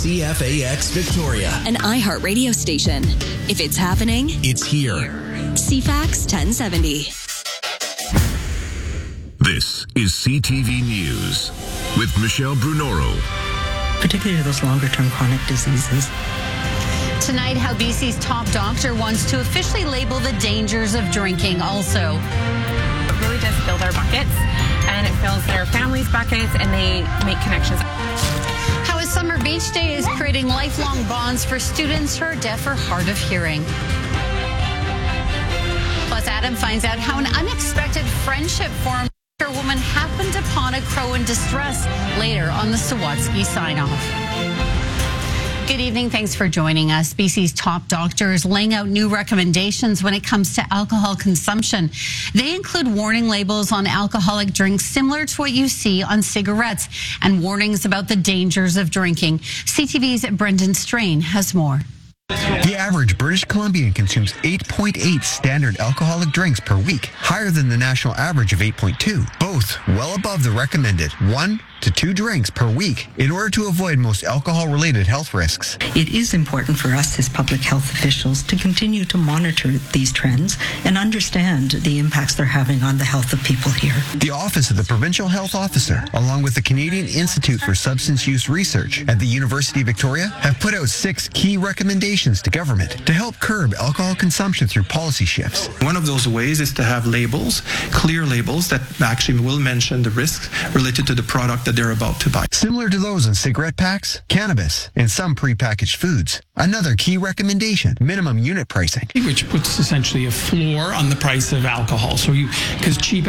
CFAX Victoria, an iHeart radio station. If it's happening, it's here. CFAX 1070. This is CTV News with Michelle Brunoro. Particularly those longer-term chronic diseases. Tonight, how BC's top doctor wants to officially label the dangers of drinking also. It really does fill their buckets, and it fills their families' buckets, and they make connections. How a summer beach day is creating lifelong bonds for students who are deaf or hard of hearing. Plus, Adam finds out how an unexpected friendship formed after a woman happened upon a crow in distress later on the Sawatsky sign-off. Good evening. Thanks for joining us. BC's top doctors laying out new recommendations when it comes to alcohol consumption. They include warning labels on alcoholic drinks similar to what you see on cigarettes and warnings about the dangers of drinking. CTV's Brendan Strain has more. The average British Columbian consumes 8.8 standard alcoholic drinks per week, higher than the national average of 8.2, both well above the recommended 1 to 2 drinks per week in order to avoid most alcohol-related health risks. It is important for us as public health officials to continue to monitor these trends and understand the impacts they're having on the health of people here. The Office of the Provincial Health Officer, along with the Canadian Institute for Substance Use Research at the University of Victoria, have put out 6 key recommendations to government to help curb alcohol consumption through policy shifts. One of those ways is to have labels, clear labels that actually will mention the risks related to the product that they're about to buy. Similar to those in cigarette packs, cannabis, and some prepackaged foods. Another key recommendation, minimum unit pricing. Which puts essentially a floor on the price of alcohol. So because cheap